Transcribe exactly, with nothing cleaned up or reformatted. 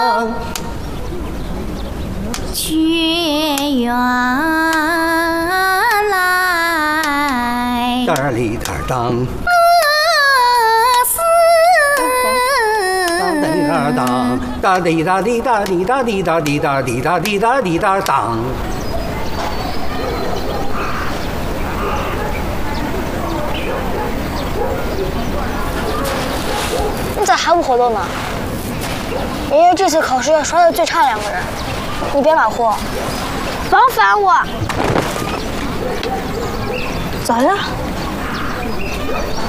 却原来哒哩哒当，哒哩哒当，哒哩哒哩哒哩哒哩哒哩哒哩哒哩哒哩哒当。 你咋还不活动呢？爷爷这次考试要刷的最差两个人，你别马虎，甭烦我。咋了？